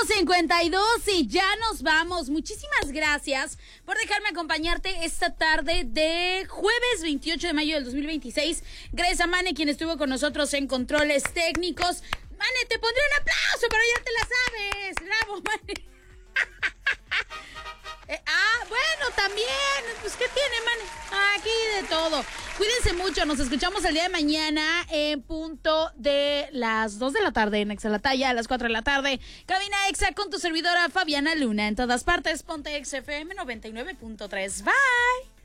8:52 y ya nos vamos. Muchísimas gracias por dejarme acompañarte esta tarde de jueves 28 de mayo del 2026. Gracias a Mane, quien estuvo con nosotros en controles técnicos. Mane, te pondré un aplauso, pero ya te la sabes. Bravo, Mane. Bueno, también. Pues, ¿qué tiene, Mane? Aquí de todo. Cuídense mucho. Nos escuchamos el día de mañana en punto de las 2 de la tarde en Exalataya, a las 4 de la tarde. Cabina Exa con tu servidora Fabiana Luna. En todas partes, ponte XFM 99.3. Bye.